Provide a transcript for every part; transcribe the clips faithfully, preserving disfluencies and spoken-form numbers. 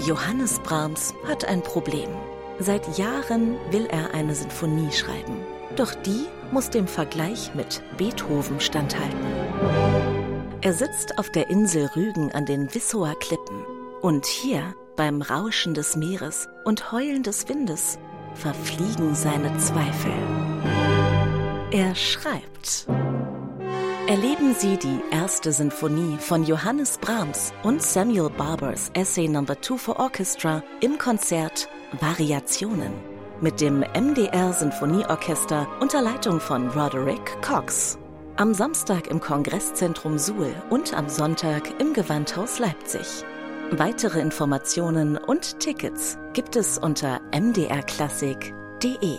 Johannes Brahms hat ein Problem. Seit Jahren will er eine Sinfonie schreiben. Doch die muss dem Vergleich mit Beethoven standhalten. Er sitzt auf der Insel Rügen an den Wissower Klippen. Und hier, beim Rauschen des Meeres und Heulen des Windes, verfliegen seine Zweifel. Er schreibt. Erleben Sie die erste Sinfonie von Johannes Brahms und Samuel Barbers Essay Number two for Orchestra im Konzert Variationen mit dem M D R Sinfonieorchester unter Leitung von Roderick Cox. Am Samstag im Kongresszentrum Suhl und am Sonntag im Gewandhaus Leipzig. Weitere Informationen und Tickets gibt es unter m d r klassik punkt d e.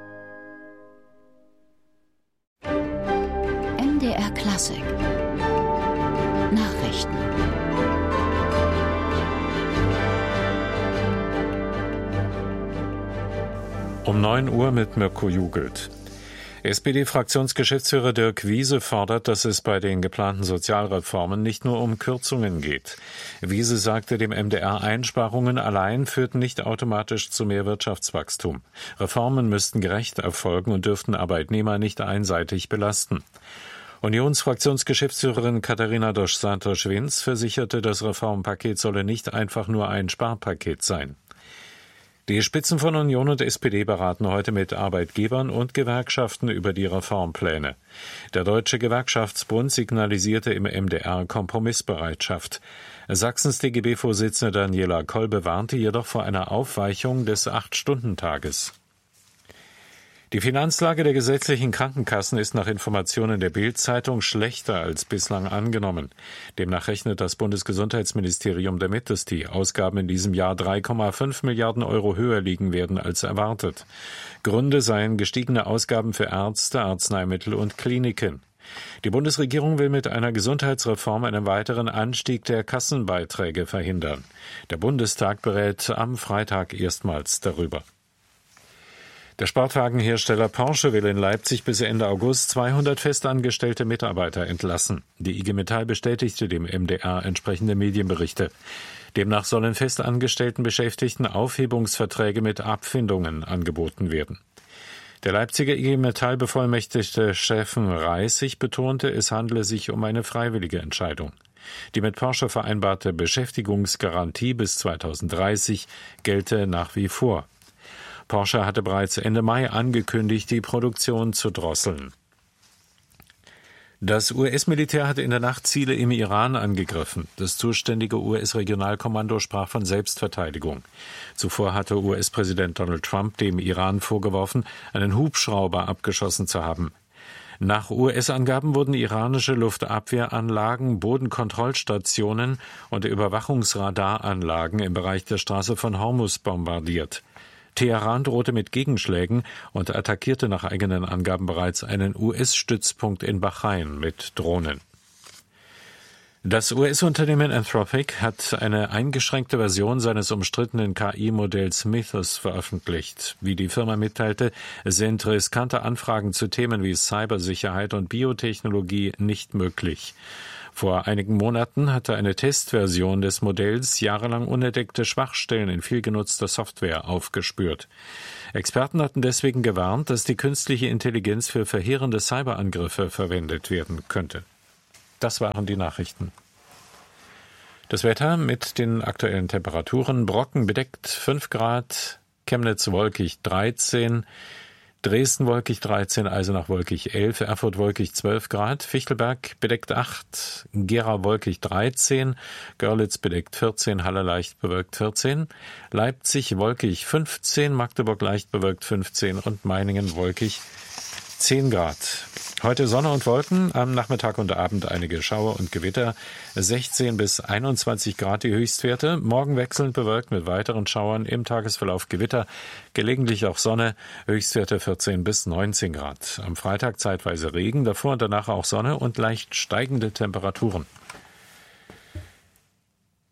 M D R Klassik Nachrichten. Um neun Uhr mit Mirko Jugelt. S P D-Fraktionsgeschäftsführer Dirk Wiese fordert, dass es bei den geplanten Sozialreformen nicht nur um Kürzungen geht. Wiese sagte dem M D R, Einsparungen allein führten nicht automatisch zu mehr Wirtschaftswachstum. Reformen müssten gerecht erfolgen und dürften Arbeitnehmer nicht einseitig belasten. Unionsfraktionsgeschäftsführerin Katharina dos Santos-Schwinz versicherte, das Reformpaket solle nicht einfach nur ein Sparpaket sein. Die Spitzen von Union und S P D beraten heute mit Arbeitgebern und Gewerkschaften über die Reformpläne. Der Deutsche Gewerkschaftsbund signalisierte im M D R Kompromissbereitschaft. Sachsens D G B-Vorsitzende Daniela Kolbe warnte jedoch vor einer Aufweichung des Acht-Stunden-Tages. Die Finanzlage der gesetzlichen Krankenkassen ist nach Informationen der Bild-Zeitung schlechter als bislang angenommen. Demnach rechnet das Bundesgesundheitsministerium damit, dass die Ausgaben in diesem Jahr drei Komma fünf Milliarden Euro höher liegen werden als erwartet. Gründe seien gestiegene Ausgaben für Ärzte, Arzneimittel und Kliniken. Die Bundesregierung will mit einer Gesundheitsreform einen weiteren Anstieg der Kassenbeiträge verhindern. Der Bundestag berät am Freitag erstmals darüber. Der Sportwagenhersteller Porsche will in Leipzig bis Ende August zweihundert festangestellte Mitarbeiter entlassen. Die I G Metall bestätigte dem M D R entsprechende Medienberichte. Demnach sollen festangestellten Beschäftigten Aufhebungsverträge mit Abfindungen angeboten werden. Der Leipziger I G Metall bevollmächtigte Steffen Reissig betonte, es handele sich um eine freiwillige Entscheidung. Die mit Porsche vereinbarte Beschäftigungsgarantie bis zweitausenddreißig gelte nach wie vor. Porsche hatte bereits Ende Mai angekündigt, die Produktion zu drosseln. Das U S-Militär hatte in der Nacht Ziele im Iran angegriffen. Das zuständige U S-Regionalkommando sprach von Selbstverteidigung. Zuvor hatte U S-Präsident Donald Trump dem Iran vorgeworfen, einen Hubschrauber abgeschossen zu haben. Nach U S-Angaben wurden iranische Luftabwehranlagen, Bodenkontrollstationen und Überwachungsradaranlagen im Bereich der Straße von Hormuz bombardiert. Teheran drohte mit Gegenschlägen und attackierte nach eigenen Angaben bereits einen U S-Stützpunkt in Bahrain mit Drohnen. Das U S-Unternehmen Anthropic hat eine eingeschränkte Version seines umstrittenen K I-Modells Mythos veröffentlicht. Wie die Firma mitteilte, sind riskante Anfragen zu Themen wie Cybersicherheit und Biotechnologie nicht möglich. Vor einigen Monaten hatte eine Testversion des Modells jahrelang unentdeckte Schwachstellen in viel genutzter Software aufgespürt. Experten hatten deswegen gewarnt, dass die künstliche Intelligenz für verheerende Cyberangriffe verwendet werden könnte. Das waren die Nachrichten. Das Wetter mit den aktuellen Temperaturen: Brocken bedeckt fünf Grad, Chemnitz wolkig dreizehn, Dresden wolkig dreizehn, Eisenach wolkig elf, Erfurt wolkig zwölf Grad, Fichtelberg bedeckt acht, Gera wolkig dreizehn, Görlitz bedeckt vierzehn, Halle leicht bewölkt vierzehn, Leipzig wolkig fünfzehn, Magdeburg leicht bewölkt fünfzehn und Meiningen wolkig zehn Grad. Heute Sonne und Wolken, am Nachmittag und Abend einige Schauer und Gewitter, sechzehn bis einundzwanzig Grad die Höchstwerte, morgen wechselnd bewölkt mit weiteren Schauern, im Tagesverlauf Gewitter, gelegentlich auch Sonne, Höchstwerte vierzehn bis neunzehn Grad. Am Freitag zeitweise Regen, davor und danach auch Sonne und leicht steigende Temperaturen.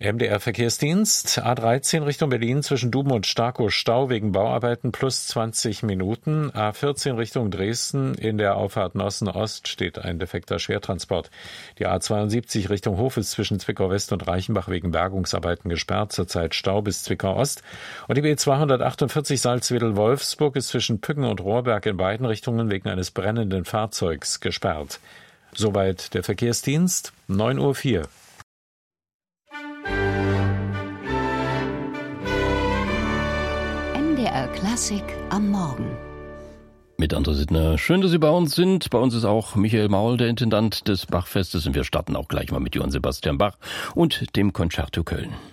M D R-Verkehrsdienst, A dreizehn Richtung Berlin zwischen Duben und Starkow Stau wegen Bauarbeiten plus zwanzig Minuten. A vierzehn Richtung Dresden in der Auffahrt Nossen-Ost steht ein defekter Schwertransport. Die A zweiundsiebzig Richtung Hof ist zwischen Zwickau West und Reichenbach wegen Bergungsarbeiten gesperrt, zurzeit Stau bis Zwickau Ost. Und die B zweihundertachtundvierzig Salzwedel-Wolfsburg ist zwischen Püggen und Rohrberg in beiden Richtungen wegen eines brennenden Fahrzeugs gesperrt. Soweit der Verkehrsdienst, neun Uhr vier. M D R Klassik am Morgen. Mit André Sittner. Schön, dass Sie bei uns sind. Bei uns ist auch Michael Maul, der Intendant des Bachfestes. Und wir starten auch gleich mal mit Johann Sebastian Bach und dem Concerto Köln.